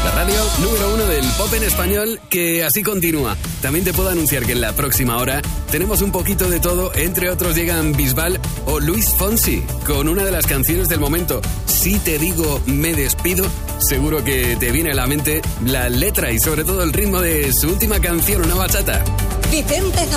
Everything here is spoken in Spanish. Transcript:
La radio número 1 del pop en español, que así continúa. También te puedo anunciar que en la próxima hora tenemos un poquito de todo. Entre otros llegan Bisbal o Luis Fonsi con una de las canciones del momento. Si te digo me despido, seguro que te viene a la mente la letra y sobre todo el ritmo de su última canción, una bachata. Vicente